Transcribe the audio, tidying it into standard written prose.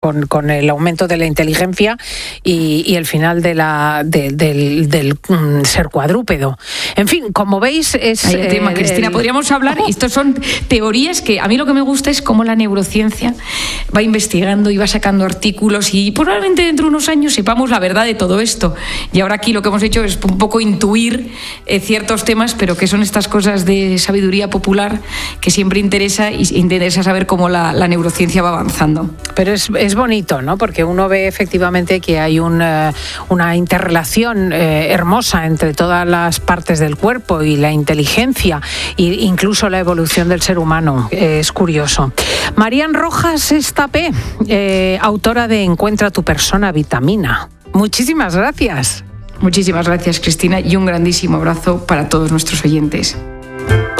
con el aumento de la inteligencia y el final del ser cuadrúpedo. En fin, como veis es... Hay un tema, Cristina, podríamos hablar, estos son teorías que a mí lo que me gusta es cómo la neurociencia va investigando y va sacando artículos y probablemente dentro de unos años sepamos la verdad de todo esto. Y ahora aquí lo que hemos hecho es un poco intuir ciertos temas, pero que son estas cosas de sabiduría popular que siempre interesa y interesa saber cómo la neurociencia va avanzando. Pero es bonito, ¿no? Porque uno ve efectivamente que hay una interrelación hermosa entre todas las partes del cuerpo y la inteligencia e incluso la evolución del ser humano. Es curioso. Marian Rojas Estapé, autora de Encuentra tu persona vitamina. Muchísimas gracias. Muchísimas gracias, Cristina, y un grandísimo abrazo para todos nuestros oyentes.